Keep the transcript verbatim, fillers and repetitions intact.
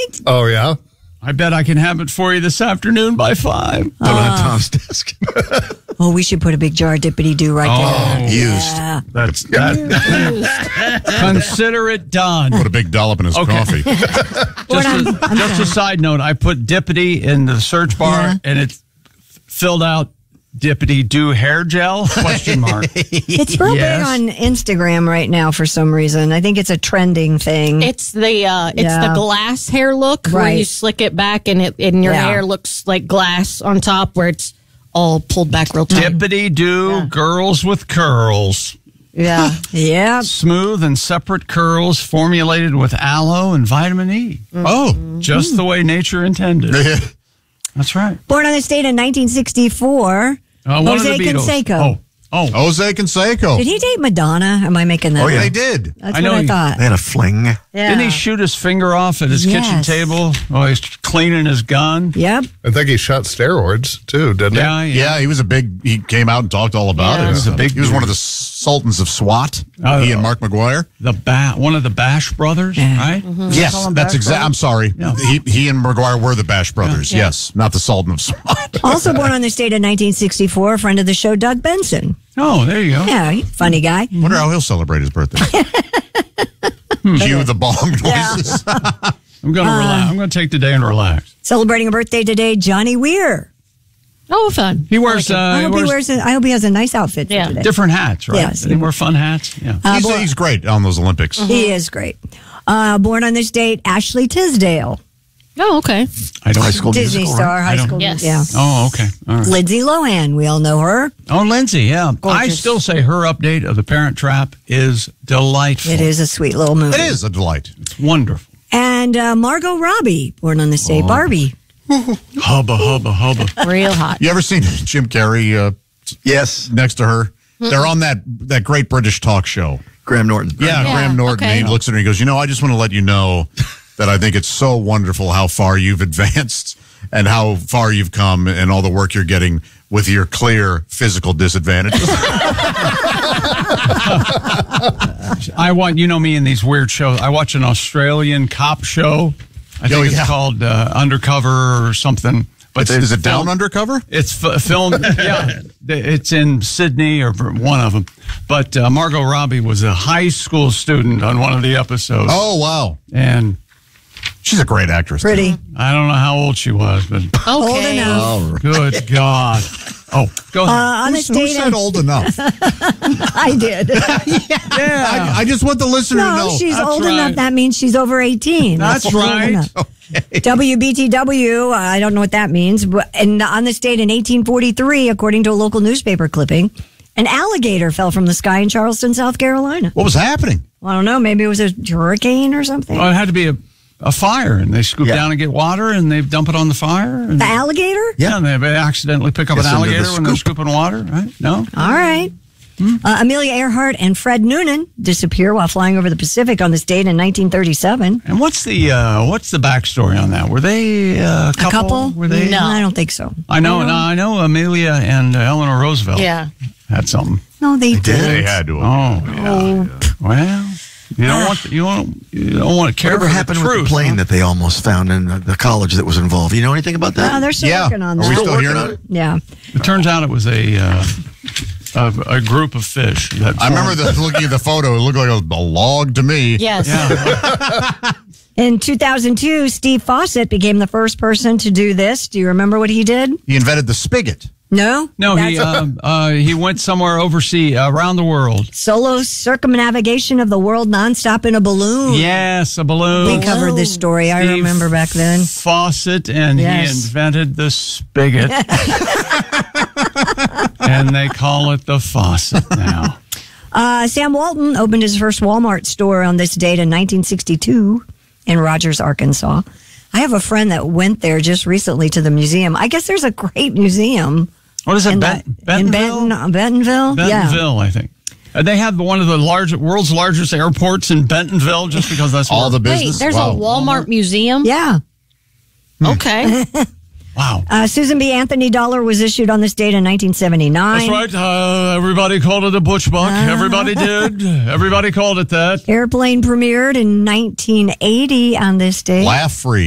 right? Oh, yeah? I bet I can have it for you this afternoon by five. Put it on Tom's desk. Oh, we should put a big jar of dippity-doo right Oh, there. used. Yeah. That's that. Consider it done. Put a big dollop in his Okay. coffee. Just, a, just a side note, I put Dippity in the search bar, Yeah. and it filled out Dippity Do Hair Gel? Question mark. It's real Yes. big on Instagram right now for some reason. I think it's a trending thing. It's the uh, it's Yeah. the glass hair look where Right. you slick it back and it and your Yeah. hair looks like glass on top where it's all pulled back real tight. Dippity Do Girls with Curls. Yeah. yeah. Smooth and separate curls formulated with aloe and vitamin E. Oh. Just the way nature intended. That's right. Born on this date in nineteen sixty-four, Uh, one Jose of the Beatles. Canseco. Oh, oh. Jose Canseco. Did he date Madonna? Am I making that Oh, up? yeah. They did. That's I know what I he- thought. They had a fling. Yeah. Didn't he shoot his finger off at his kitchen Yes. table while he's cleaning his gun? Yep. I think he shot steroids, too, didn't he? Yeah, yeah. Yeah, he was a big, he came out and talked all about Yeah. it. He was a big He was dude. one of the sultans of SWAT. Oh. he and Mark McGuire. The ba- one of the Bash brothers, Yeah. right? Yes, call him that's Bash exact. I'm sorry. Yeah. He, he and McGuire were the Bash brothers. Yeah. Yes, not the sultan of SWAT. Also born on this date in nineteen sixty-four, friend of the show, Doug Benson. Oh, there you go. Yeah, he's a funny guy. Wonder how he'll celebrate his birthday. Cue the bong noises. I'm gonna relax. I'm gonna take the day and relax. Celebrating a birthday today, Johnny Weir. Oh, fun. He wears, uh, I he hope he wears, wears. A, I hope he has a nice outfit for Yeah. today. different hats, right? Yes. Any more fun hats? Yeah. Uh, he's, born- he's great on those Olympics. He is great. Uh, born on this date, Ashley Tisdale, Oh, okay. I don't. High School Disney Musical, star, right? high I don't- school. Yes. Yeah. Oh, okay. All right. Lindsay Lohan, we all know her. Oh, Lindsay, yeah. I Gorgeous. still say her update of The Parent Trap is delightful. It is a sweet little movie. It is a delight. It's wonderful. And uh, Margot Robbie, born on this Oh. day, Barbie. Hubba, hubba, hubba. Real hot. You ever seen Jim Carrey uh, Yes. next to her? They're on that that great British talk show. Graham Norton. Yeah, Yeah, Graham Norton. okay. He looks at her and he goes, you know, I just want to let you know that I think it's so wonderful how far you've advanced and how far you've come and all the work you're getting with your clear physical disadvantages. I want, you know me in these weird shows. I watch an Australian cop show. I think Oh, it's yeah. called uh, Undercover or something. But Is, is it down filmed- undercover? It's f- filmed, yeah. It's in Sydney or one of them. But uh, Margot Robbie was a high school student on one of the episodes. Oh, wow. And She's a great actress. Pretty. I don't know how old she was, but Old Okay. enough. good God. Oh, go Uh, ahead. on Who, this who date, said old enough? I did. yeah. I, I just want the listener to No, know. she's That's old right. enough. That means she's over eighteen. That's old right. enough. W B T W, uh, I don't know what that means. But and on this date in eighteen forty-three, according to a local newspaper clipping, an alligator fell from the sky in Charleston, South Carolina. What was happening? I don't know. Maybe it was a hurricane or something. Well, it had to be a, a fire, and they scoop Yeah. down and get water, and they dump it on the fire. And, The alligator? yeah, and they accidentally pick up Gets an into the alligator when they're scoop. scooping water, right? No? All right. Uh, Amelia Earhart and Fred Noonan disappear while flying over the Pacific on this date in nineteen thirty-seven. And what's the uh, what's the backstory on that? Were they uh, a couple? A couple? Were they? No. I don't think so. I know. No, I know Amelia and uh, Eleanor Roosevelt Yeah. had something. No, they, did. didn't. They had to. Oh, yeah. Well, you don't want you want you don't want to care Whatever for happened the with truth, the plane huh? that they almost found in the, the college that was involved? You know anything about that? No, they're still Yeah. working on Are that. we still working hearing on on it? it? Yeah. It turns out it was a uh, a, a group of fish. That I remember formed- the, looking at the photo. It looked like a, a log to me. Yes. In two thousand two, Steve Fawcett became the first person to do this. Do you remember what he did? He invented the spigot. No? No, he That's um, uh, he went somewhere overseas, uh, around the world. solo circumnavigation of the world nonstop in a balloon. Yes, a balloon. We covered this story. I Steve remember back then. Fawcett, and Yes. he invented the spigot. And they call it the faucet now. Uh, Sam Walton opened his first Walmart store on this date in nineteen sixty-two in Rogers, Arkansas. I have a friend that went there just recently to the museum. I guess there's a great museum. What is it? in, Ben- the- in Bentonville? Benton, Bentonville? Yeah. Bentonville, I think. Uh, they have one of the large, world's largest airports in Bentonville, just because that's All where- the Wait, business. there's wow. a Walmart museum? Yeah. Okay. Wow. Uh, Susan B. Anthony Dollar was issued on this date in nineteen seventy-nine. That's right. Uh, everybody called it a butch buck. Everybody did. Everybody called it that. Airplane premiered in nineteen eighty on this date. Laugh free.